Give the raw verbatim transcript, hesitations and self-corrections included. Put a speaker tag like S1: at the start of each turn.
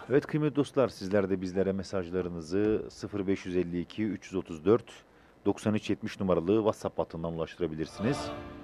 S1: Evet kıymetli dostlar, sizler de bizlere mesajlarınızı sıfır beş yüz elli iki üç yüz otuz dört doksan üç yetmiş numaralı WhatsApp hattından ulaştırabilirsiniz.